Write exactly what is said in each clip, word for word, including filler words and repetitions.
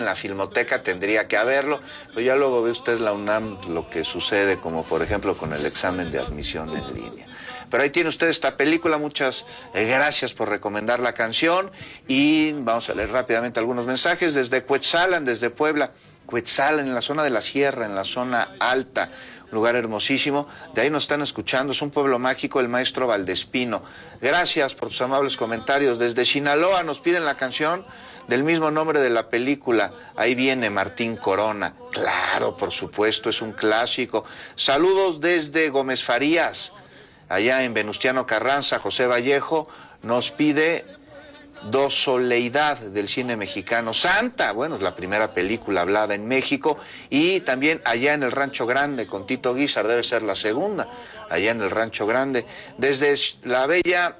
en la Filmoteca, tendría que haberlo, pero ya luego ve usted la UNAM lo que sucede, como por ejemplo con el examen de admisión en línea. Pero ahí tiene usted esta película, muchas eh, gracias por recomendar la canción, y vamos a leer rápidamente algunos mensajes desde Cuetzalan, desde Puebla. Cuetzalan, en la zona de la sierra, en la zona alta, un lugar hermosísimo, de ahí nos están escuchando, es un pueblo mágico, el maestro Valdespino. Gracias por sus amables comentarios. Desde Sinaloa nos piden la canción del mismo nombre de la película, Ahí viene Martín Corona. Claro, por supuesto, es un clásico. Saludos desde Gómez Farías, allá en Venustiano Carranza. José Vallejo nos pide Dos Soleidad, del cine mexicano. Santa, bueno, es la primera película hablada en México, y también Allá en el Rancho Grande, con Tito Guízar, debe ser la segunda, Allá en el Rancho Grande. Desde la bella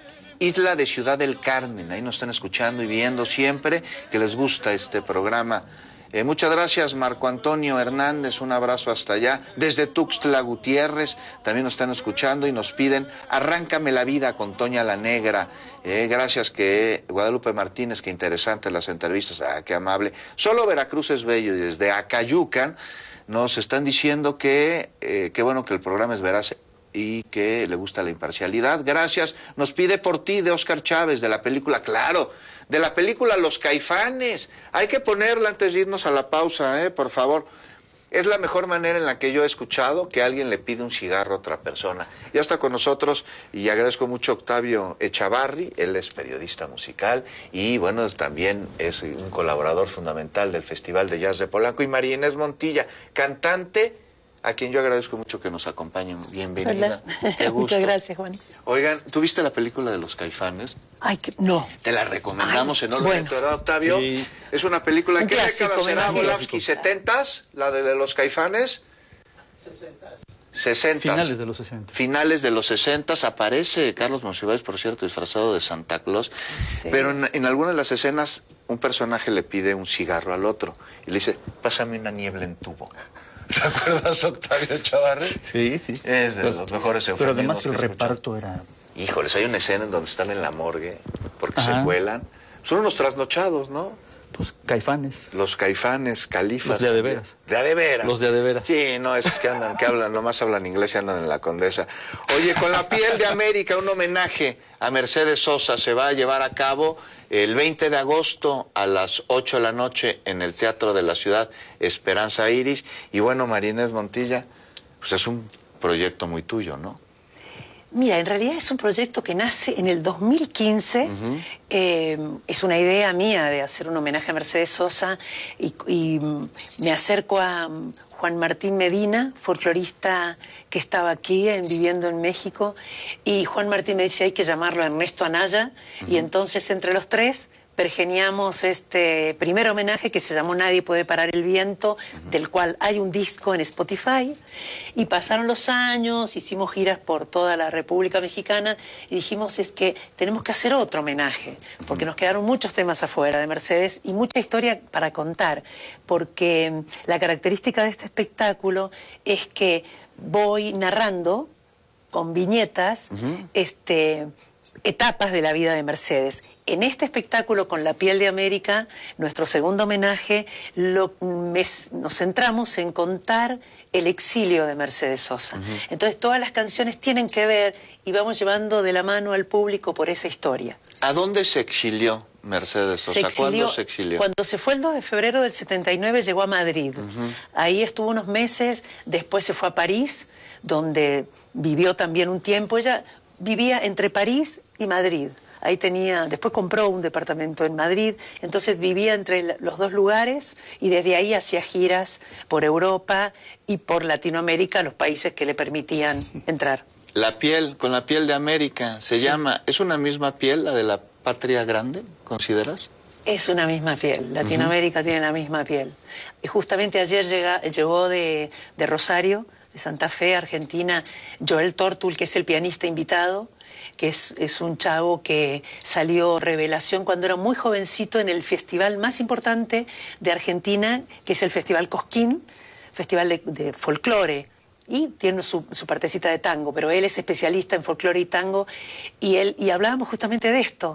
isla de Ciudad del Carmen, ahí nos están escuchando y viendo siempre, que les gusta este programa. Eh, muchas gracias, Marco Antonio Hernández, un abrazo hasta allá. Desde Tuxtla Gutiérrez también nos están escuchando y nos piden Arráncame la vida con Toña la Negra. Eh, gracias, que Guadalupe Martínez, que interesantes las entrevistas, ah, qué amable. Solo Veracruz es bello, y desde Acayucan nos están diciendo que eh, qué bueno que el programa es veraz y que le gusta la imparcialidad. Gracias. Nos pide Por ti, de Óscar Chávez, de la película, claro, de la película Los Caifanes. Hay que ponerla antes de irnos a la pausa, ¿eh? Por favor. Es la mejor manera en la que yo he escuchado que alguien le pide un cigarro a otra persona. Ya está con nosotros, y agradezco mucho a Octavio Echavarri, él es periodista musical y bueno, también es un colaborador fundamental del Festival de Jazz de Polanco, y María Inés Montilla, cantante, a quien yo agradezco mucho que nos acompañen. Bienvenida. Qué gusto. Muchas gracias, Juan. Oigan, ¿tú viste la película de Los Caifanes? Ay, que no. Te la recomendamos enormemente, bueno. ¿verdad, Octavio? Sí. Es una película, ¿en qué década será, Volavsky? ¿setentas? ¿La de Los Caifanes? sesentas. sesentas. Finales de los sesenta. Finales de los sesentas. Aparece Carlos Monsiváis, por cierto, disfrazado de Santa Claus. Sí. Pero en, en algunas de las escenas, un personaje le pide un cigarro al otro y le dice, pásame una niebla en tubo. ¿Te acuerdas, Octavio Echavarri? Sí, sí. Es de pero, los mejores eufemismos. Pero además el reparto era... Híjoles, hay una escena en donde están en la morgue porque Ajá. se cuelan. Son unos trasnochados, ¿no? Pues Caifanes. Los Caifanes, Califas. Los de a de veras. De a de veras. Los de a de veras. Sí, no, esos que andan, que hablan, nomás hablan inglés y andan en la Condesa. Oye, con La piel de América, un homenaje a Mercedes Sosa se va a llevar a cabo el veinte de agosto a las ocho de la noche en el Teatro de la Ciudad, Esperanza Iris. Y bueno, María Inés Montilla, pues es un proyecto muy tuyo, ¿no? Mira, en realidad es un proyecto que nace en el dos mil quince. Uh-huh. eh, es una idea mía de hacer un homenaje a Mercedes Sosa, y, y me acerco a Juan Martín Medina, folclorista que estaba aquí en, viviendo en México, y Juan Martín me dice hay que llamarlo Ernesto Anaya, uh-huh. y entonces entre los tres pergeniamos este primer homenaje que se llamó Nadie puede parar el viento, uh-huh. del cual hay un disco en Spotify, y pasaron los años, hicimos giras por toda la República Mexicana y dijimos es que tenemos que hacer otro homenaje, porque uh-huh. nos quedaron muchos temas afuera de Mercedes y mucha historia para contar, porque la característica de este espectáculo es que voy narrando con viñetas uh-huh. este, etapas de la vida de Mercedes. En este espectáculo, con La piel de América, nuestro segundo homenaje, lo, me, nos centramos en contar el exilio de Mercedes Sosa. Uh-huh. Entonces todas las canciones tienen que ver y vamos llevando de la mano al público por esa historia. ¿A dónde se exilió Mercedes Sosa? Se ¿Cuándo se exilió? Cuando se fue el dos de febrero del setenta y nueve llegó a Madrid. Uh-huh. Ahí estuvo unos meses, después se fue a París, donde vivió también un tiempo. Ella vivía entre París y Madrid. Ahí tenía, después compró un departamento en Madrid, entonces vivía entre los dos lugares y desde ahí hacía giras por Europa y por Latinoamérica, los países que le permitían entrar. La piel, con La piel de América, se sí. llama, ¿es una misma piel la de la Patria Grande, consideras? Es una misma piel, Latinoamérica uh-huh. tiene la misma piel. Y justamente ayer llega, llegó de, de Rosario, de Santa Fe, Argentina, Joel Tortul, que es el pianista invitado, que es, es un chavo que salió revelación cuando era muy jovencito en el festival más importante de Argentina, que es el Festival Cosquín, festival de, de folclore, y tiene su, su partecita de tango, pero él es especialista en folclore y tango, y, él, y hablábamos justamente de esto.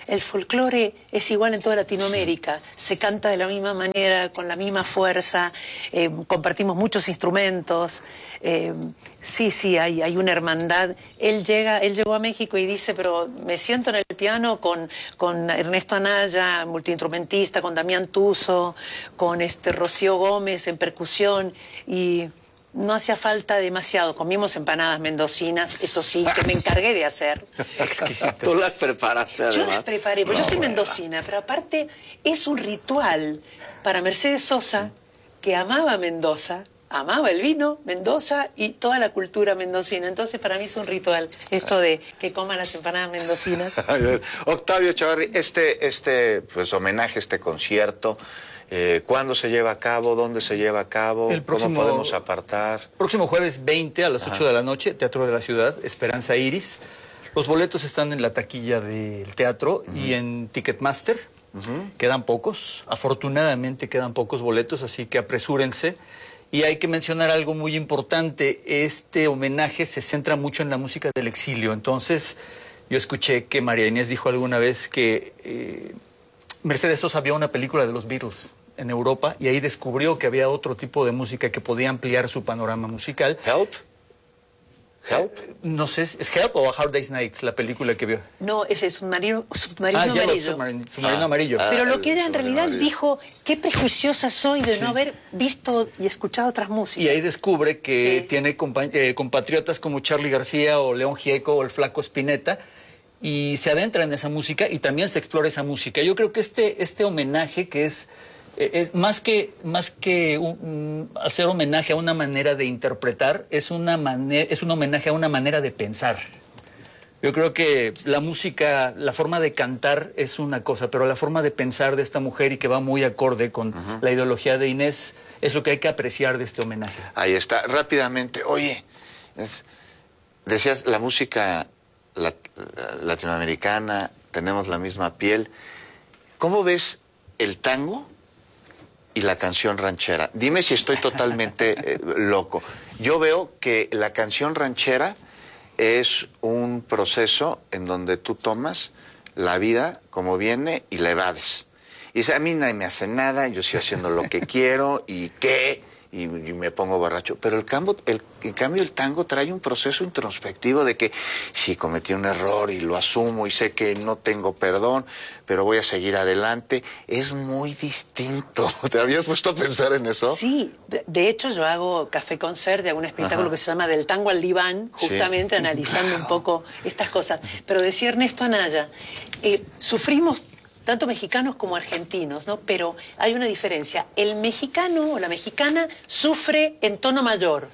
el folclore es igual en toda Latinoamérica, se canta de la misma manera, con la misma fuerza, eh, compartimos muchos instrumentos, eh, sí, sí, hay, hay una hermandad. Él llega, él llegó a México y dice, pero me siento en el piano con, con Ernesto Anaya, multiinstrumentista, con Damián Tuso, con este Rocío Gómez en percusión, y no hacía falta demasiado. Comimos empanadas mendocinas, eso sí, que me encargué de hacer. Exquisitas. Tú las preparaste además. Yo las preparé, porque No, yo soy bueno. mendocina, pero aparte es un ritual para Mercedes Sosa, que amaba Mendoza, amaba el vino, Mendoza y toda la cultura mendocina. Entonces para mí es un ritual esto de que coman las empanadas mendocinas. A ver, Octavio Chavarri, este, este pues, homenaje, este concierto, eh, ¿cuándo se lleva a cabo? ¿Dónde se lleva a cabo? El próximo- ¿Cómo podemos apartar? Próximo jueves veinte a las ocho de la noche, Teatro de la Ciudad, Esperanza Iris. Los boletos están en la taquilla del teatro uh-huh. y en Ticketmaster. Uh-huh. Quedan pocos, afortunadamente quedan pocos boletos, así que apresúrense. Y hay que mencionar algo muy importante, este homenaje se centra mucho en la música del exilio. Entonces, yo escuché que María Inés dijo alguna vez que eh, Mercedes Sosa vio una película de los Beatles en Europa y ahí descubrió que había otro tipo de música que podía ampliar su panorama musical. ¿Help? ¿Help? Eh, no sé, ¿es Help o A Hard Day's Night, la película que vio? No, ese es submarino, submarino Ah, Yellow amarillo. Submarine, Submarino Ah, Amarillo. ah. Pero lo que ella en Submarino realidad amarillo. dijo, qué prejuiciosa soy de Sí. no haber visto y escuchado otras músicas. Y ahí descubre que Sí. tiene compa eh, compatriotas como Charly García o León Gieco o el Flaco Spinetta y se adentra en esa música y también se explora esa música. Yo creo que este, este homenaje que es, eh, es más que, más que un, un, hacer homenaje a una manera de interpretar, es, una mane es un homenaje a una manera de pensar. Yo creo que la música, la forma de cantar es una cosa, pero la forma de pensar de esta mujer y que va muy acorde con uh-huh. la ideología de Inés es lo que hay que apreciar de este homenaje. Ahí está, rápidamente. Oye, es, decías, la música lat latinoamericana, tenemos la misma piel. ¿Cómo ves el tango y la canción ranchera? Dime si estoy totalmente eh, loco. Yo veo que la canción ranchera es un proceso en donde tú tomas la vida como viene y la evades. Y dice, a mí nadie me hace nada, yo estoy haciendo lo que quiero y qué, y, y me pongo borracho. Pero el, cambo, el, en cambio el tango trae un proceso introspectivo de que sí, cometí un error y lo asumo y sé que no tengo perdón, pero voy a seguir adelante. Es muy distinto. ¿Te habías puesto a pensar en eso? Sí, de, de hecho yo hago café concert, hago un espectáculo Ajá. que se llama Del tango al diván, justamente sí. analizando claro. un poco estas cosas. Pero decía Ernesto Anaya, eh, sufrimos tanto mexicanos como argentinos, ¿no? Pero hay una diferencia. El mexicano o la mexicana sufre en tono mayor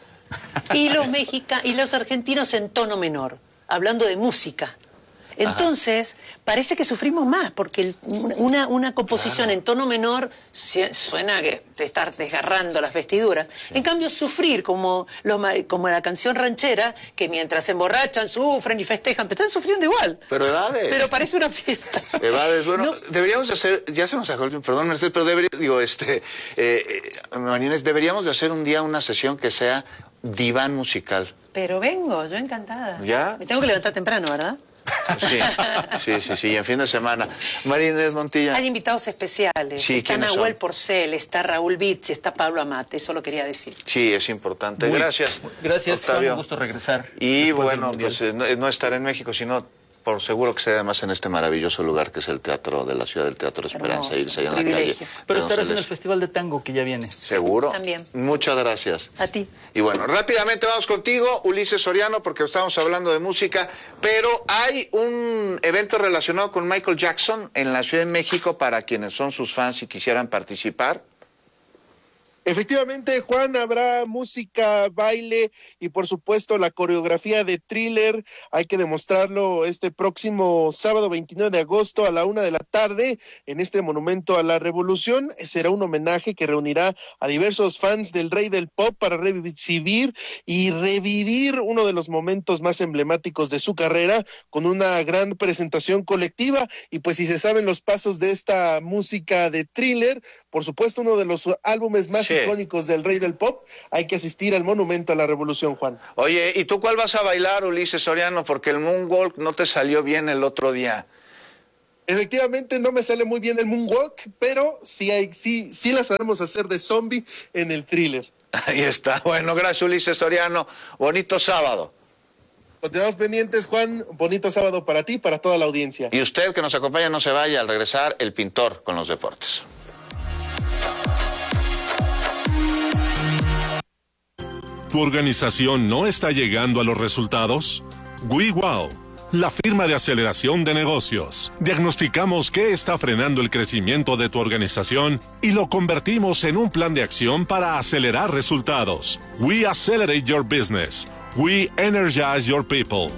y los, mexica y los argentinos en tono menor, hablando de música. Entonces, Ajá. parece que sufrimos más, porque el, una, una composición claro. en tono menor suena que te estás desgarrando las vestiduras. Sí. En cambio, sufrir, como, los, como la canción ranchera, que mientras se emborrachan, sufren y festejan, pero están sufriendo igual. Pero evades. Pero parece una fiesta. Evades. Bueno, no. deberíamos hacer, ya se nos sacó el perdón, Mercedes, pero debería, digo, este, eh, Marínez, deberíamos de hacer un día una sesión que sea diván musical. Pero vengo, yo encantada. ¿Ya? Me tengo que levantar temprano, ¿verdad? Sí, sí, sí, sí, en fin de semana. María Inés Montilla. Hay invitados especiales. Sí, está Nahuel Porcel, está Raúl Vitz, está Pablo Amat, eso lo quería decir. Sí, es importante. Muy, gracias. Gracias, Octavio. Fue un gusto regresar. Y bueno, pues eh, no, no estar en México, sino por seguro que sea además en este maravilloso lugar que es el Teatro de la Ciudad, del Teatro Esperanza, irse allá en la calle. Pero estarás en el Festival de Tango que ya viene. ¿Seguro? También. Muchas gracias. A ti. Y bueno, rápidamente vamos contigo, Ulises Soriano, porque estamos hablando de música, pero hay un evento relacionado con Michael Jackson en la Ciudad de México para quienes son sus fans y quisieran participar. Efectivamente, Juan, habrá música, baile y por supuesto la coreografía de Thriller. Hay que demostrarlo este próximo sábado veintinueve de agosto a la una de la tarde en este monumento a la revolución. Será un homenaje que reunirá a diversos fans del rey del pop para revivir y revivir uno de los momentos más emblemáticos de su carrera con una gran presentación colectiva. Y pues si se saben los pasos de esta música de Thriller, por supuesto uno de los álbumes más sí. icónicos del rey del pop, hay que asistir al monumento a la revolución, Juan. Oye, ¿y tú cuál vas a bailar, Ulises Soriano? Porque el moonwalk no te salió bien el otro día. Efectivamente, no me sale muy bien el moonwalk, pero sí, hay, sí, sí la sabemos hacer de zombie en el Thriller. Ahí está. Bueno, gracias Ulises Soriano. Bonito sábado. Continuamos pendientes, Juan. Bonito sábado para ti y para toda la audiencia. Y usted que nos acompaña, no se vaya. Al regresar, El Pintor con los deportes. ¿Tu organización no está llegando a los resultados? WeWow, la firma de aceleración de negocios. Diagnosticamos qué está frenando el crecimiento de tu organización y lo convertimos en un plan de acción para acelerar resultados. We accelerate your business. We energize your people.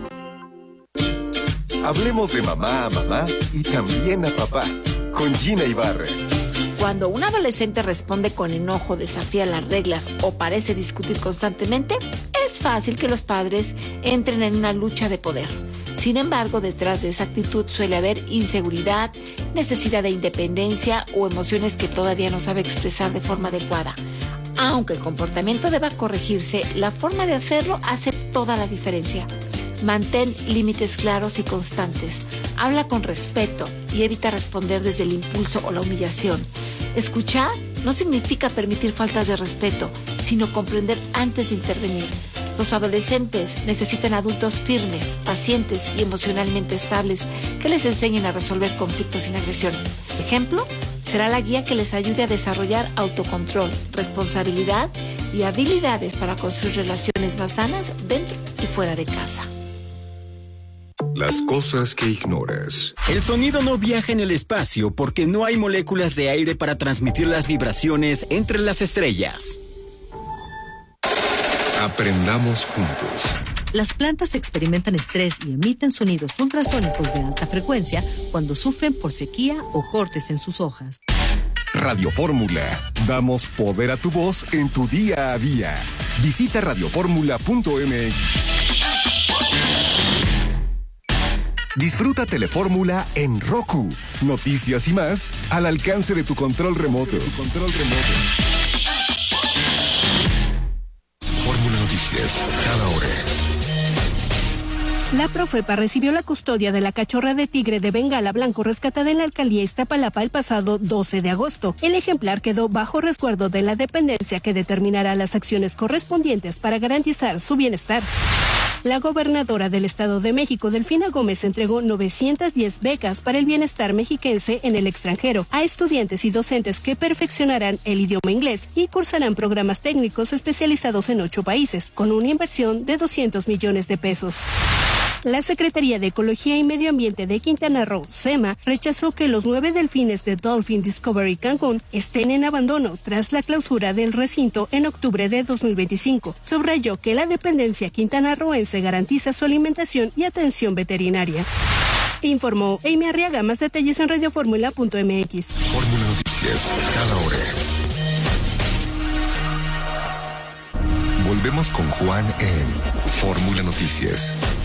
Hablemos de mamá a mamá y también a papá, con Gina Ibarra. Cuando un adolescente responde con enojo, desafía las reglas o parece discutir constantemente, es fácil que los padres entren en una lucha de poder. Sin embargo, detrás de esa actitud suele haber inseguridad, necesidad de independencia o emociones que todavía no sabe expresar de forma adecuada. Aunque el comportamiento deba corregirse, la forma de hacerlo hace toda la diferencia. Mantén límites claros y constantes. Habla con respeto y evita responder desde el impulso o la humillación. Escuchar no significa permitir faltas de respeto, sino comprender antes de intervenir. Los adolescentes necesitan adultos firmes, pacientes y emocionalmente estables que les enseñen a resolver conflictos sin agresión. Ejemplo, será la guía que les ayude a desarrollar autocontrol, responsabilidad y habilidades para construir relaciones más sanas dentro y fuera de casa. Las cosas que ignoras. El sonido no viaja en el espacio porque no hay moléculas de aire para transmitir las vibraciones entre las estrellas. Aprendamos juntos. Las plantas experimentan estrés y emiten sonidos ultrasónicos de alta frecuencia cuando sufren por sequía o cortes en sus hojas. Radio Fórmula. Damos poder a tu voz en tu día a día. Visita radio fórmula punto m x. Disfruta Telefórmula en Roku. Noticias y más al alcance de tu control remoto. Tu control remoto. Fórmula Noticias, cada hora. La Profepa recibió la custodia de la cachorra de tigre de Bengala blanco rescatada en la alcaldía Iztapalapa el pasado doce de agosto. El ejemplar quedó bajo resguardo de la dependencia que determinará las acciones correspondientes para garantizar su bienestar. La gobernadora del Estado de México, Delfina Gómez, entregó novecientas diez becas para el bienestar mexiquense en el extranjero a estudiantes y docentes que perfeccionarán el idioma inglés y cursarán programas técnicos especializados en ocho países, con una inversión de doscientos millones de pesos. La Secretaría de Ecología y Medio Ambiente de Quintana Roo, SEMA, rechazó que los nueve delfines de Dolphin Discovery Cancún estén en abandono tras la clausura del recinto en octubre de dos mil veinticinco. Subrayó que la dependencia quintanarroense garantiza su alimentación y atención veterinaria. Informó Amy Arriaga. Más detalles en radio fórmula punto m x. Fórmula Noticias, cada hora. Volvemos con Juan en Fórmula Noticias.